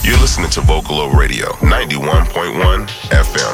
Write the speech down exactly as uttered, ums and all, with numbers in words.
You're listening to Vocalo Radio, ninety-one point one F M.